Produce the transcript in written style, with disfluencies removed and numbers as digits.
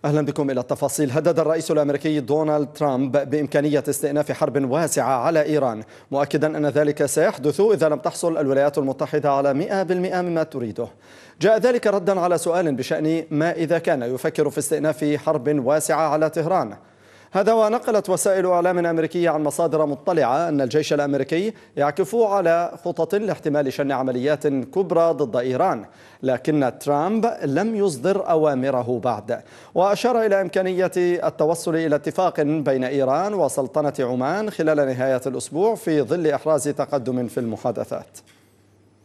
أهلا بكم إلى التفاصيل. هدد الرئيس الأمريكي دونالد ترامب بإمكانية استئناف حرب واسعة على إيران، مؤكدا أن ذلك سيحدث إذا لم تحصل الولايات المتحدة على 100% مما تريده. جاء ذلك ردا على سؤال بشأن ما إذا كان يفكر في استئناف حرب واسعة على طهران. هذا ونقلت وسائل إعلام أمريكية عن مصادر مطلعة أن الجيش الأمريكي يعكف على خطط لاحتمال شن عمليات كبرى ضد إيران، لكن ترامب لم يصدر أوامره بعد، وأشار إلى إمكانية التوصل إلى اتفاق بين إيران وسلطنة عمان خلال نهاية الأسبوع في ظل إحراز تقدم في المحادثات.